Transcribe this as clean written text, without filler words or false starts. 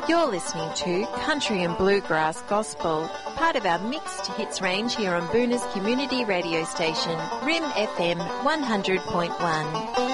You're listening to Country and Bluegrass Gospel, part of our mixed hits range here on Boona's Community Radio Station, RIM FM 100.1.